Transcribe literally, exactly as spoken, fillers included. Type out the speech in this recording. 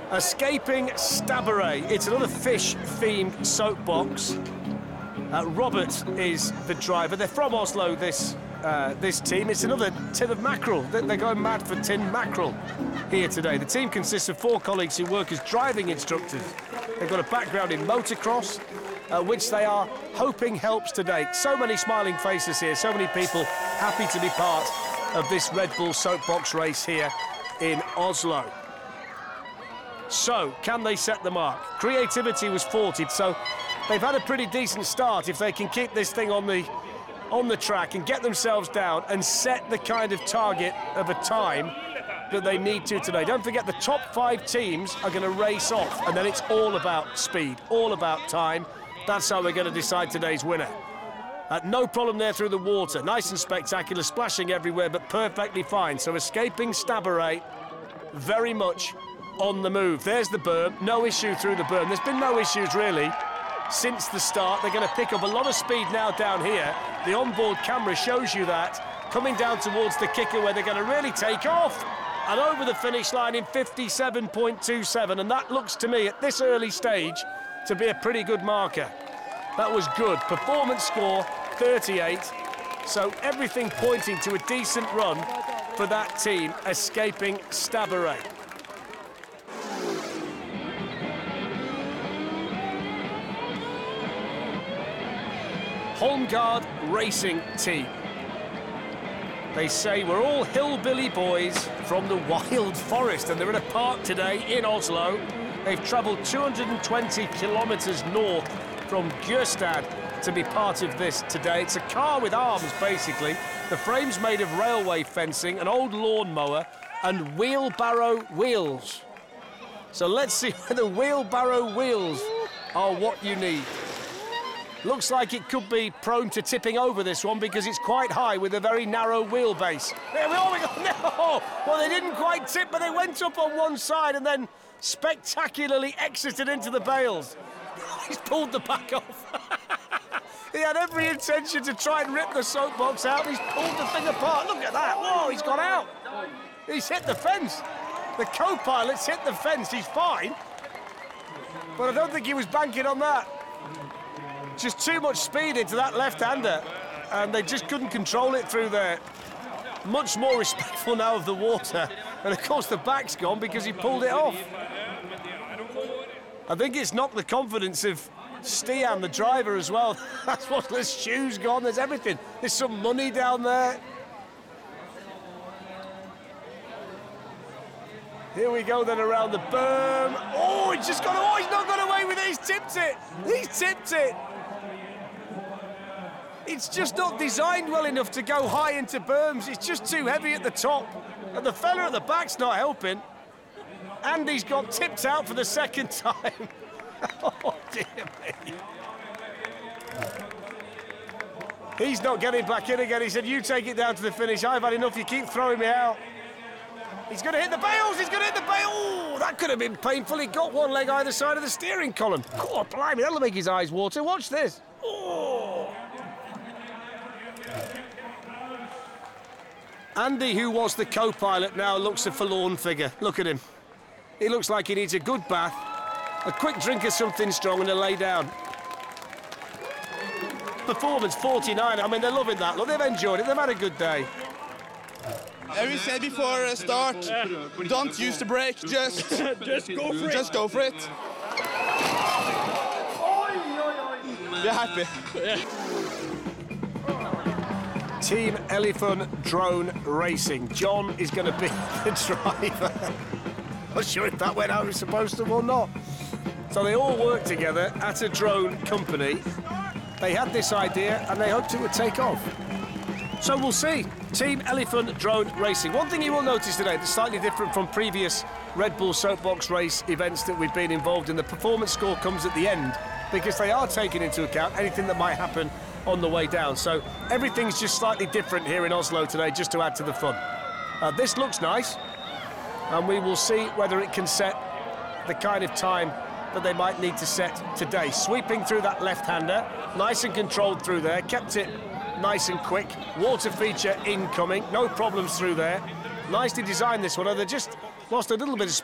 Escaping Stabburet. It's another fish-themed soapbox. Uh, Robert is the driver. They're from Oslo, this uh, this team. It's another tin of mackerel. They're going mad for tin mackerel here today. The team consists of four colleagues who work as driving instructors. They've got a background in motocross, uh, which they are hoping helps today. So many smiling faces here, so many people happy to be part of this Red Bull soapbox race here in Oslo. So, can they set the mark? Creativity was forty, so they've had a pretty decent start. If they can keep this thing on the on the track and get themselves down and set the kind of target of a time that they need to today. Don't forget, the top five teams are going to race off, and then it's all about speed, all about time. That's how we're going to decide today's winner. Uh, no problem there through the water. Nice and spectacular, splashing everywhere, but perfectly fine. So escaping Stabburet, very much on the move. There's the berm, no issue through the berm. There's been no issues really since the start. They're going to pick up a lot of speed now down here. The onboard camera shows you that, coming down towards the kicker where they're going to really take off and over the finish line in fifty-seven point two seven, and that looks to me at this early stage to be a pretty good marker. That was good. Performance score thirty-eight, so everything pointing to a decent run for that team escaping Stabburet. Holmgard Racing Team. They say we're all hillbilly boys from the wild forest, and they're in a park today in Oslo. They've travelled two hundred twenty kilometres north from Gørstad to be part of this today. It's a car with arms, basically. The frame's made of railway fencing, an old lawnmower, and wheelbarrow wheels. So let's see whether wheelbarrow wheels are what you need. Looks like it could be prone to tipping over, this one, because it's quite high with a very narrow wheelbase. There we go. No! Well, they didn't quite tip, but they went up on one side and then spectacularly exited into the bales. He's pulled the back off. He had every intention to try and rip the soapbox out. He's pulled the thing apart. Look at that. Whoa, he's got out. He's hit the fence. The co-pilot's hit the fence. He's fine. But I don't think he was banking on that. Just too much speed into that left-hander, and they just couldn't control it through there. Much more respectful now of the water, and of course the back's gone because he pulled it off. I think it's knocked the confidence of Stian, the driver, as well. That's what, there's shoes gone, there's everything. There's some money down there. Here we go then around the berm. Oh, he's just got, oh, he's not got away with it, he's tipped it. He's tipped it. It's just not designed well enough to go high into berms. It's just too heavy at the top. And the fella at the back's not helping. Andy's got tipped out for the second time. Oh, dear me. He's not getting back in again. He said, you take it down to the finish. I've had enough. You keep throwing me out. He's going to hit the bales. He's going to hit the bale. Oh, that could have been painful. He got one leg either side of the steering column. Oh, blimey, that'll make his eyes water. Watch this. Oh. Andy, who was the co-pilot, now looks a forlorn figure. Look at him. He looks like he needs a good bath, a quick drink of something strong, and a lay down. Performance forty-nine. I mean, they're loving that. Look, they've enjoyed it. They've had a good day. As we said before uh, start, don't use the brake. Just, just go for it. Just go for it. We're happy. Yeah. Team Elephant Drone Racing. John is going to be the driver. Not sure if that went how it was supposed to or not. So they all work together at a drone company. They had this idea and they hoped it would take off. So we'll see. Team Elephant Drone Racing. One thing you will notice today that's slightly different from previous Red Bull soapbox race events that we've been involved in. The performance score comes at the end because they are taking into account anything that might happen on the way down. So everything's just slightly different here in Oslo today, just to add to the fun. Uh, this looks nice, and we will see whether it can set the kind of time that they might need to set today. Sweeping through that left-hander, nice and controlled through there, kept it nice and quick. Water feature incoming, no problems through there. Nicely designed, this one. They just lost a little bit of